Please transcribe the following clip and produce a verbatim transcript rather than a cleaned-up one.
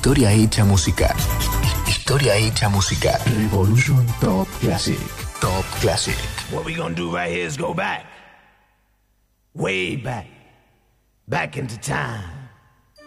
Historia hecha música. Historia hecha música. Revolution Top Classic. Top Classic. What we gonna do right here is go back. Way back. Back into time.